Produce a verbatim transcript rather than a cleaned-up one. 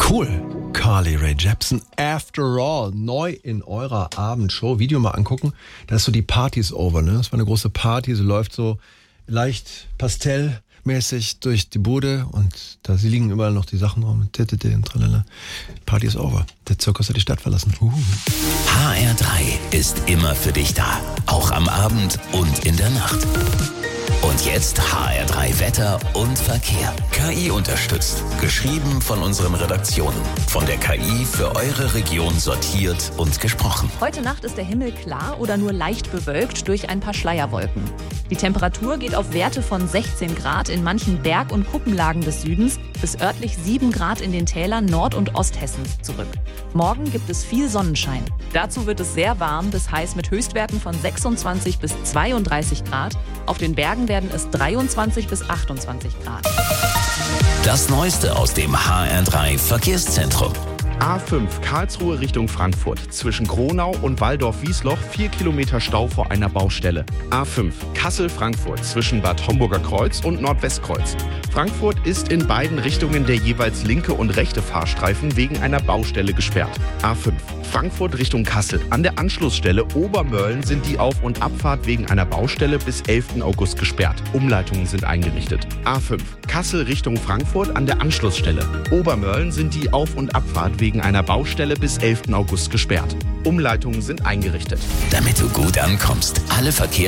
Cool. Carly Rae Jepsen, After All, neu in eurer Abendshow. Video mal angucken, da ist so die Party is over, ne? Das war eine große Party, sie läuft so leicht pastellmäßig durch die Bude und da liegen überall noch die Sachen rum. Titete und tralala. Party is over. Der Zirkus hat die Stadt verlassen. Uh. H R drei ist immer für dich da, auch am Abend und in der Nacht. Und jetzt H R drei Wetter und Verkehr. K I unterstützt. Geschrieben von unseren Redaktionen. Von der K I für eure Region sortiert und gesprochen. Heute Nacht ist der Himmel klar oder nur leicht bewölkt durch ein paar Schleierwolken. Die Temperatur geht auf Werte von sechzehn Grad in manchen Berg- und Kuppenlagen des Südens bis örtlich sieben Grad in den Tälern Nord- und Osthessens zurück. Morgen gibt es viel Sonnenschein. Dazu wird es sehr warm bis heiß mit Höchstwerten von sechsundzwanzig bis zweiunddreißig Grad. Auf den Bergen werden es dreiundzwanzig bis achtundzwanzig Grad. Das Neueste aus dem H R drei Verkehrszentrum. A fünf Karlsruhe Richtung Frankfurt. Zwischen Gronau und Walldorf-Wiesloch vier Kilometer Stau vor einer Baustelle. A fünf Kassel-Frankfurt zwischen Bad Homburger Kreuz und Nordwestkreuz. Frankfurt ist in beiden Richtungen der jeweils linke und rechte Fahrstreifen wegen einer Baustelle gesperrt. A fünf Frankfurt Richtung Kassel. An der Anschlussstelle Obermörlen sind die Auf- und Abfahrt wegen einer Baustelle bis elften August gesperrt. Umleitungen sind eingerichtet. A fünf Kassel Richtung Frankfurt an der Anschlussstelle. Obermörlen sind die Auf- und Abfahrt wegen einer Baustelle bis elften August gesperrt. Umleitungen sind eingerichtet. Damit du gut ankommst. Alle Verkehrs